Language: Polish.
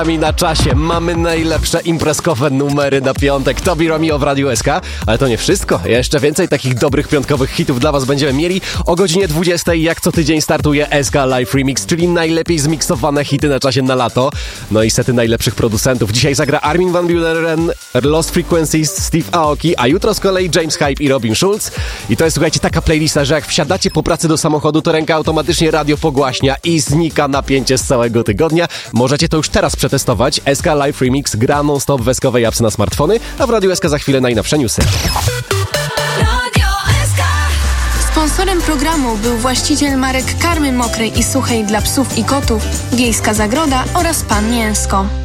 Na czasie mamy najlepsze imprezkowe numery na piątek. Tobi Romeo w Radiu SK. Ale to nie wszystko. Jeszcze więcej takich dobrych piątkowych hitów dla was będziemy mieli. O godzinie 20 jak co tydzień startuje SK Live Remix, czyli najlepiej zmiksowane hity na czasie na lato. No i sety najlepszych producentów. Dzisiaj zagra Armin van Buuren, Lost Frequencies, Steve Aoki, a jutro z kolei James Hype i Robin Schulz. I to jest, słuchajcie, taka playlista, że jak wsiadacie po pracy do samochodu, to ręka automatycznie radio pogłaśnia i znika napięcie z całego tygodnia. Możecie to już teraz przetestować. SK Live Remix gra non-stop w SK-owej apce na smartfony, a w Radiu SK za chwilę najnowsze newsy. Sponsorem programu był właściciel marek karmy mokrej i suchej dla psów i kotów, Wiejska Zagroda oraz Pan Mięsko.